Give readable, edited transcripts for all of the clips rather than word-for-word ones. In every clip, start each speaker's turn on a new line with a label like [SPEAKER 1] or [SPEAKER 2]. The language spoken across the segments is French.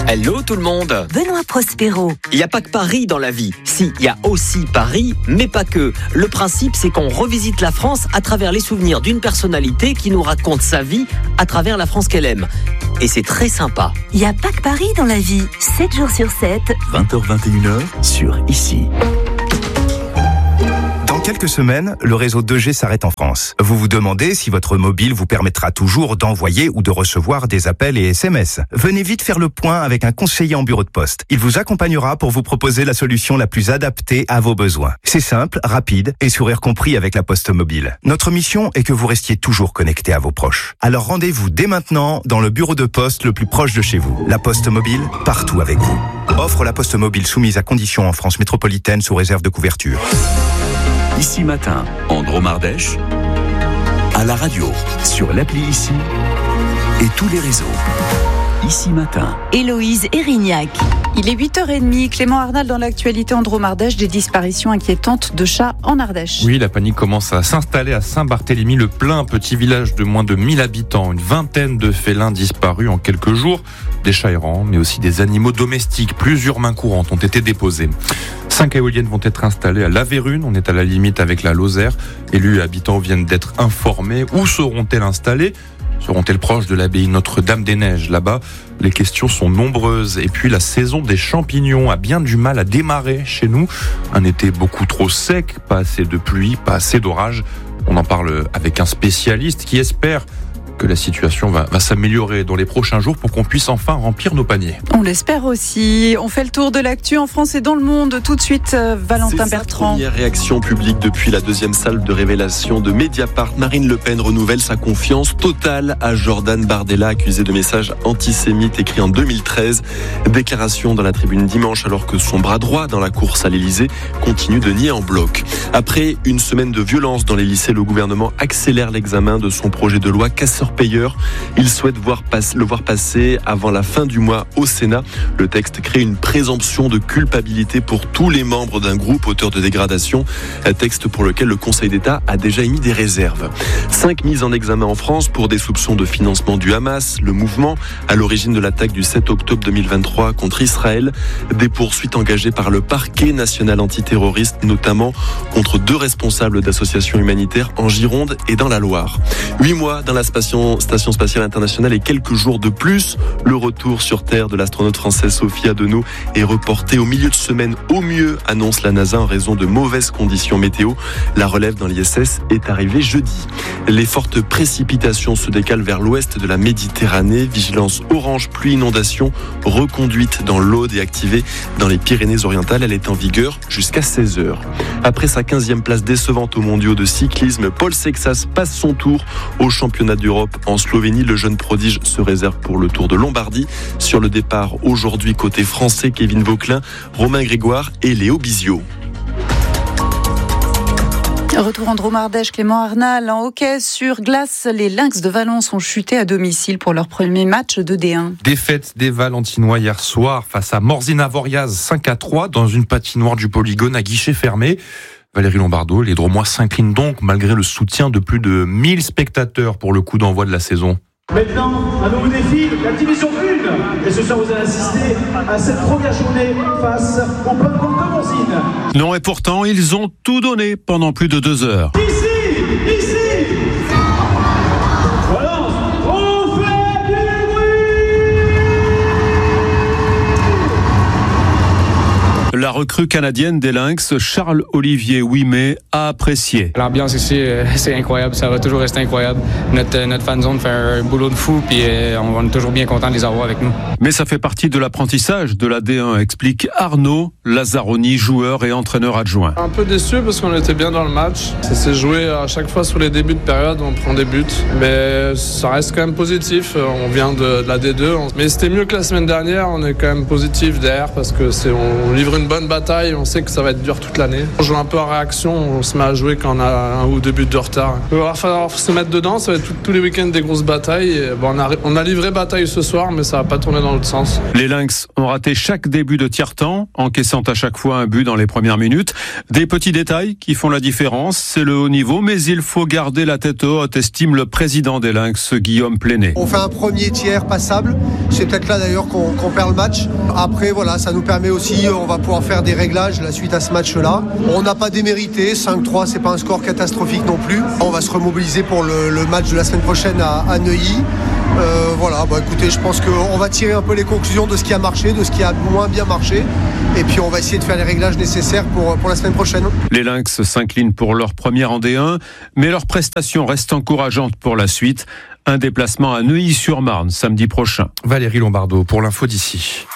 [SPEAKER 1] Hello tout le monde.
[SPEAKER 2] Benoît Prospero.
[SPEAKER 1] Il n'y a pas que Paris dans la vie. Si, il y a aussi Paris, mais pas que. Le principe, c'est qu'on revisite la France à travers les souvenirs d'une personnalité qui nous raconte sa vie à travers la France qu'elle aime. Et c'est très sympa.
[SPEAKER 2] Il n'y a pas que Paris dans la vie. 7 jours sur 7.
[SPEAKER 3] 20h-21h sur ICI. Dans quelques semaines, le réseau 2G s'arrête en France. Vous vous demandez si votre mobile vous permettra toujours d'envoyer ou de recevoir des appels et SMS. Venez vite faire le point avec un conseiller en bureau de poste. Il vous accompagnera pour vous proposer la solution la plus adaptée à vos besoins. C'est simple, rapide et sourire compris avec la Poste Mobile. Notre mission est que vous restiez toujours connecté à vos proches. Alors rendez-vous dès maintenant dans le bureau de poste le plus proche de chez vous. La Poste Mobile, partout avec vous. Offre la Poste Mobile soumise à conditions en France métropolitaine sous réserve de couverture.
[SPEAKER 4] Ici Matin, en Drôme-Ardèche, à la radio, sur l'appli ICI et tous les réseaux. Ici Matin.
[SPEAKER 2] Héloïse Erignac.
[SPEAKER 5] Il est 8h30. Clément Arnal dans l'actualité en Drôme-Ardèche, des disparitions inquiétantes de chats en Ardèche.
[SPEAKER 6] Oui, la panique commence à s'installer à Saint-Barthélemy-le-Plain, petit village de moins de 1000 habitants. Une vingtaine de félins disparus en quelques jours. Des chats errants, mais aussi des animaux domestiques. Plusieurs mains courantes ont été déposées. 5 éoliennes vont être installées à La Vérune. On est à la limite avec la Lozère. Élus et habitants viennent d'être informés. Où seront-elles installées ? Seront-elles proches de l'abbaye Notre-Dame-des-Neiges ? Là-bas, les questions sont nombreuses. Et puis, la saison des champignons a bien du mal à démarrer chez nous. Un été beaucoup trop sec, pas assez de pluie, pas assez d'orage. On en parle avec un spécialiste qui espère que la situation va s'améliorer dans les prochains jours pour qu'on puisse enfin remplir nos paniers.
[SPEAKER 5] On l'espère aussi. On fait le tour de l'actu en France et dans le monde. Tout de suite, Valentin Bertrand.
[SPEAKER 7] Première réaction publique depuis la deuxième salle de révélation de Mediapart. Marine Le Pen renouvelle sa confiance totale à Jordan Bardella, accusé de messages antisémites écrits en 2013. Déclaration dans la tribune dimanche alors que son bras droit dans la course à l'Elysée continue de nier en bloc. Après une semaine de violence dans les lycées, le gouvernement accélère l'examen de son projet de loi casseur-payeur. Il souhaite le voir passer avant la fin du mois au Sénat. Le texte crée une présomption de culpabilité pour tous les membres d'un groupe auteur de dégradation. Un texte pour lequel le Conseil d'État a déjà émis des réserves. 5 mises en examen en France pour des soupçons de financement du Hamas, le mouvement à l'origine de l'attaque du 7 octobre 2023 contre Israël. Des poursuites engagées par le parquet national antiterroriste, notamment contre 2 responsables d'associations humanitaires en Gironde et dans la Loire. 8 mois dans la Station spatiale internationale et quelques jours de plus. Le retour sur Terre de l'astronaute française Sophie Adenau est reporté au milieu de semaine au mieux, annonce la NASA en raison de mauvaises conditions météo. La relève dans l'ISS est arrivée jeudi. Les fortes précipitations se décalent vers l'ouest de la Méditerranée. Vigilance orange pluie inondation reconduite dans l'Aude et activée dans les Pyrénées-Orientales. Elle est en vigueur jusqu'à 16h. Après sa 15e place décevante aux mondiaux de cyclisme, Paul Sexas passe son tour au championnat d'Europe en Slovénie. Le jeune prodige se réserve pour le Tour de Lombardie. Sur le départ aujourd'hui côté français, Kevin Vauquelin, Romain Grégoire et Léo Bizio.
[SPEAKER 5] Retour en Drôme-Ardèche, Clément Arnal. En hockey sur glace, les Lynx de Valence ont chuté à domicile pour leur premier match de D1.
[SPEAKER 6] Défaite des Valentinois hier soir face à Morzina Voriaz 5-3 dans une patinoire du Polygone à guichet fermé. Valérie Lombardo, les Drômois s'inclinent donc malgré le soutien de plus de 1000 spectateurs pour le coup d'envoi de la saison.
[SPEAKER 8] Maintenant, un nouveau défi, la division 1. Et ce soir, vous allez assister à cette première journée face au Pôle de Morzine.
[SPEAKER 9] Non, et pourtant, ils ont tout donné pendant plus de 2 heures.
[SPEAKER 8] Ici Valence, on fait du bruit.
[SPEAKER 9] La recrue canadienne des Lynx, Charles-Olivier Ouimet, a apprécié.
[SPEAKER 10] L'ambiance ici, c'est incroyable. Ça va toujours rester incroyable. Notre fanzone fait un boulot de fou, puis on est toujours bien content de les avoir avec nous.
[SPEAKER 9] Mais ça fait partie de l'apprentissage de la D1, explique Arnaud Lazzaroni, joueur et entraîneur adjoint.
[SPEAKER 11] Un peu déçu parce qu'on était bien dans le match. Ça s'est joué à chaque fois sur les débuts de période, on prend des buts. Mais ça reste quand même positif. On vient de la D2. Mais c'était mieux que la semaine dernière. On est quand même positif derrière parce que on livre une bonne bonne bataille, on sait que ça va être dur toute l'année. On joue un peu en réaction, on se met à jouer quand on a 1 ou 2 buts de retard. Il va falloir se mettre dedans, ça va être tous les week-ends des grosses batailles. Et on a livré bataille ce soir, mais ça va pas tourner dans l'autre sens.
[SPEAKER 9] Les Lynx ont raté chaque début de tiers-temps, encaissant à chaque fois un but dans les premières minutes. Des petits détails qui font la différence, c'est le haut niveau, mais il faut garder la tête haute, estime le président des Lynx, Guillaume Pléné.
[SPEAKER 12] On fait un premier tiers passable, c'est peut-être là d'ailleurs qu'on perd le match. Après voilà, ça nous permet aussi, on va pouvoir faire des réglages la suite à ce match-là. On n'a pas démérité, 5-3 c'est pas un score catastrophique non plus. On va se remobiliser pour le match de la semaine prochaine à Neuilly. Écoutez, je pense qu'on va tirer un peu les conclusions de ce qui a marché, de ce qui a moins bien marché, et puis on va essayer de faire les réglages nécessaires pour la semaine prochaine.
[SPEAKER 9] Les Lynx s'inclinent pour leur première en D1, mais leur prestation reste encourageante pour la suite. Un déplacement à Neuilly-sur-Marne samedi prochain.
[SPEAKER 6] Valérie Lombardo pour l'info d'ici.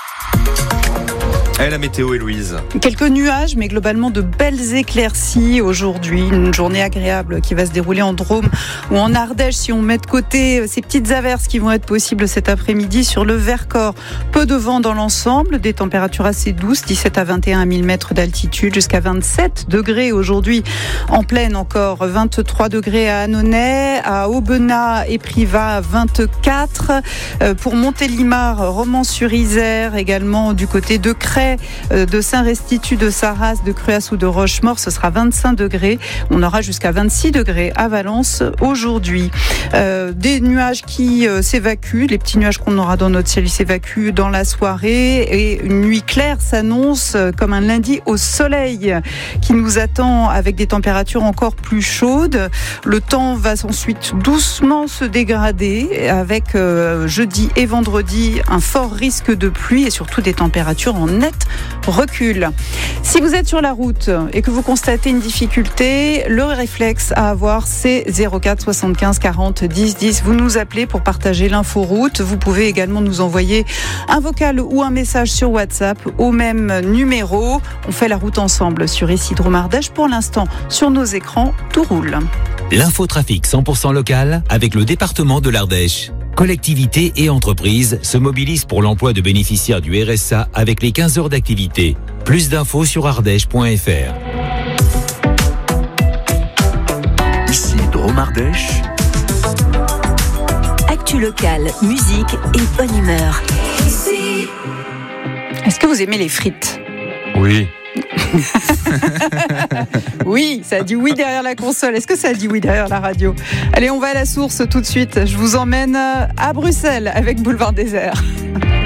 [SPEAKER 6] Et la météo, Héloïse.
[SPEAKER 5] Quelques nuages, mais globalement de belles éclaircies aujourd'hui. Une journée agréable qui va se dérouler en Drôme ou en Ardèche. Si on met de côté ces petites averses qui vont être possibles cet après-midi sur le Vercors. Peu de vent dans l'ensemble, des températures assez douces, 17 à 21 000 mètres d'altitude, jusqu'à 27 degrés aujourd'hui en plaine encore. 23 degrés à Annonay, à Aubenas et Privas, 24. Pour Montélimar, Romans-sur-Isère, également du côté de Crest, de Saint-Restitut, de Sarraz, de Cruas ou de Rochemort, ce sera 25 degrés. On aura jusqu'à 26 degrés à Valence aujourd'hui. Des nuages qui s'évacuent, les petits nuages qu'on aura dans notre ciel, ils s'évacuent dans la soirée et une nuit claire s'annonce comme un lundi au soleil qui nous attend avec des températures encore plus chaudes. Le temps va ensuite doucement se dégrader avec jeudi et vendredi un fort risque de pluie et surtout des températures en net recul. Si vous êtes sur la route et que vous constatez une difficulté, le réflexe à avoir, c'est 04 75 40 10 10. Vous nous appelez pour partager l'inforoute. Vous pouvez également nous envoyer un vocal ou un message sur WhatsApp au même numéro. On fait la route ensemble sur ici Drôme Ardèche. Pour l'instant, sur nos écrans, tout roule.
[SPEAKER 13] L'infotrafic 100% local avec le département de l'Ardèche. Collectivités et entreprises se mobilisent pour l'emploi de bénéficiaires du RSA avec les 15 heures d'activité. Plus d'infos sur ardèche.fr.
[SPEAKER 4] Ici Drôme Ardèche.
[SPEAKER 2] Actu locale, musique et bonne humeur.
[SPEAKER 5] Est-ce que vous aimez les frites ?
[SPEAKER 6] Oui.
[SPEAKER 5] Oui, ça a dit oui derrière la console. Est-ce que ça a dit oui derrière la radio ? Allez, on va à la source tout de suite. Je vous emmène à Bruxelles avec Boulevard Désert.